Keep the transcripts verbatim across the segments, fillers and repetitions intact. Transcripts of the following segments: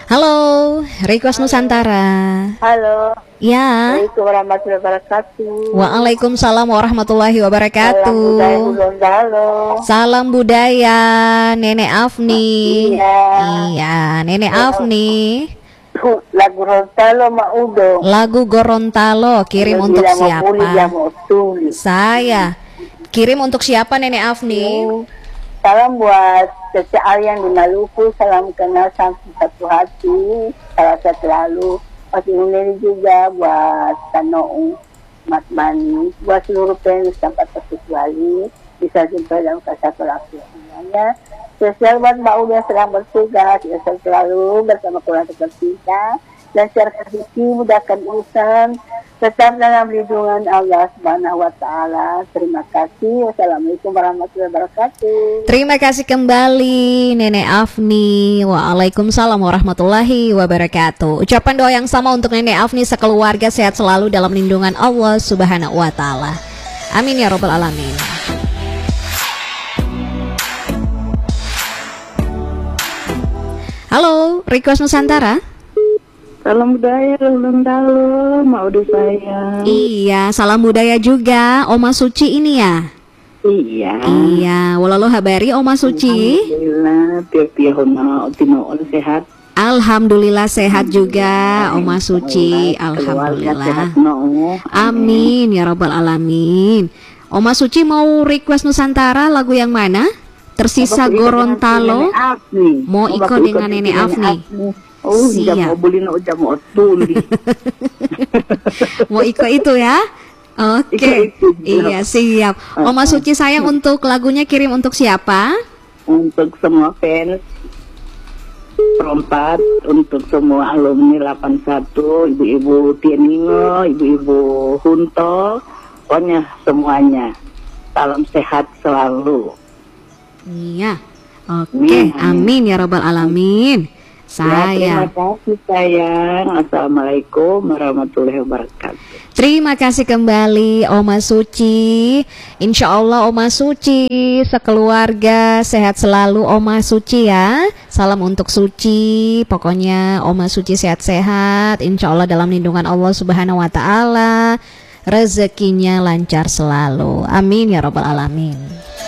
Halo, Request Nusantara. Halo. Ya. Assalamualaikum warahmatullahi wabarakatuh. Waalaikumsalam warahmatullahi wabarakatuh. Salam budaya Gorontalo. Salam budaya, Nenek Afni. Iya. Iya, Nenek Afni. Lagu Gorontalo Mak Udo. Lagu Gorontalo kirim untuk siapa? Saya. Kirim untuk siapa, Nenek Afni? Salam buat Cece Aryan di Maluku. Salam kenal sampai satu hati. Salam sehat selalu. Masih ini juga buat Tanoung, Mat Mani, buat seluruh penulis tanpa terkecuali. Bisa jumpa dalam satu laku semuanya. Spesial buat Mbak Uda yang sedang bertugas. Ya, selalu bersama keluarga tercinta. Dan secara rezeki mudahkan urusan. Tetap dalam lindungan Allah Subhanahu wa Ta'ala. Terima kasih. Wassalamualaikum warahmatullahi wabarakatuh. Terima kasih kembali Nenek Afni. Waalaikumsalam warahmatullahi wabarakatuh. Ucapan doa yang sama untuk Nenek Afni sekeluarga sehat selalu dalam lindungan Allah Subhanahu wa Ta'ala. Amin ya rabbal alamin. Halo, Request Nusantara. Salam budaya Gorontalo, mau udah saya. Iya, salam budaya juga, Oma Suci ini ya. Iya. Iya, walalo habari Oma Suci. Alhamdulillah, tiap hono tino sehat. Alhamdulillah sehat juga, Oma Suci. Alhamdulillah. Amin ya rabbal alamin. Oma Suci mau request Nusantara lagu yang mana? Tersisa Gorontalo. Mau ikut dengan Nenek Afni. Oh, jam mau beli no jam mau tuli. Mau ikut itu ya? Oke. Okay. Iya, siap. Oma Suci sayang untuk lagunya kirim untuk siapa? Untuk semua fans perempat, untuk semua alumni delapan satu, ibu-ibu Tieningo, ibu-ibu Hunto, pokoknya semuanya. Salam sehat selalu. Iya. Oke, okay. Amin ya rabbal alamin. Saya. Ya, terima kasih sayang. Assalamualaikum warahmatullahi wabarakatuh. Terima kasih kembali Oma Suci. Insya Allah Oma Suci sekeluarga sehat selalu Oma Suci ya. Salam untuk Suci. Pokoknya Oma Suci sehat-sehat. Insya Allah dalam lindungan Allah Subhanahu Wa Taala. Rezekinya lancar selalu. Amin ya rabbal alamin.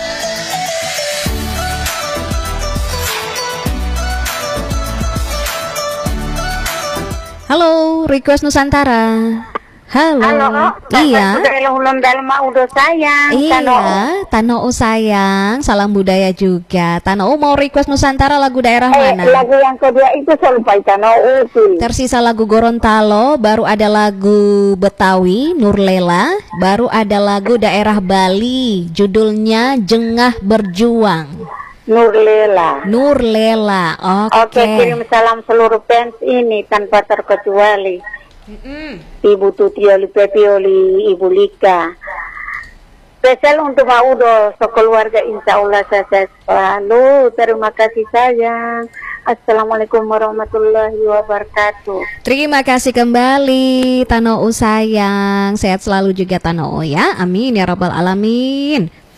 Halo, Request Nusantara. Halo. Halo, iya. Udah sayang. Iya, Tanoo sayang. Salam budaya juga. Tanoo mau request Nusantara lagu daerah eh, mana? Lagu yang kedua itu sampai Tanoo. Tersisa lagu Gorontalo, baru ada lagu Betawi, Nurlela, baru ada lagu daerah Bali, judulnya Jengah Berjuang. Nurlela. Nurlela. Oke. Okay. Oke, kirim salam seluruh fans ini tanpa terkecuali. Mm-hmm. Ibu Tuti Oli Pepi Oli Ibu Lika. Spesial untuk Pak Udo, sekeluarga insya Allah saya selalu. Terima kasih sayang. Assalamualaikum warahmatullahi wabarakatuh. Terima kasih kembali Tanoo sayang. Sehat selalu juga Tanoo ya. Amin ya rabbal alamin.